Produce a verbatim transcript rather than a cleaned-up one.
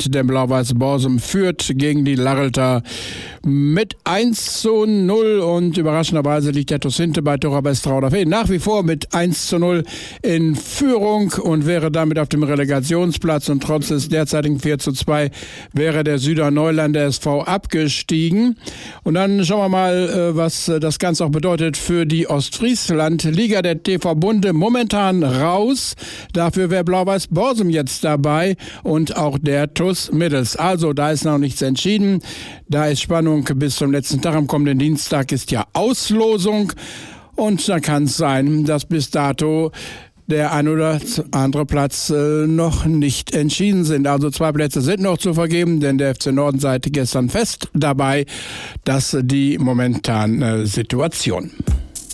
Stand, denn Blau-Weiß Borsum führt gegen die Larrelter mit eins zu null und überraschenderweise liegt der TuS Hinte bei Tora Westrauder Fehn nach wie vor mit eins zu null in Führung und wäre damit auf dem Relegationsplatz, und trotz des derzeitigen vier zu zwei wäre der Süderneuländer S V abgestiegen. Und dann schauen wir mal, was das Ganze auch bedeutet für die Ostfriesland-Liga. Der T V Bunde momentan raus, dafür wäre Blau-Weiß Borsum jetzt dabei und auch der TuS Middels. Also da ist noch nichts entschieden, da ist Spannung bis zum letzten Tag. Am kommenden Dienstag ist ja Auslosung und da kann es sein, dass bis dato der ein oder andere Platz äh, noch nicht entschieden sind. Also zwei Plätze sind noch zu vergeben, denn der F C Norden seid gestern fest dabei. Das ist die momentane Situation.